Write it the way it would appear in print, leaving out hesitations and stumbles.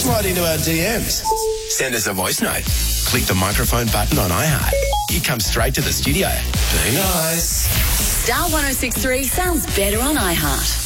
Slide into our DMs. Send us a voice note. Click the microphone button on iHeart. You come straight to the studio. Be nice. Star 106.3 sounds better on iHeart.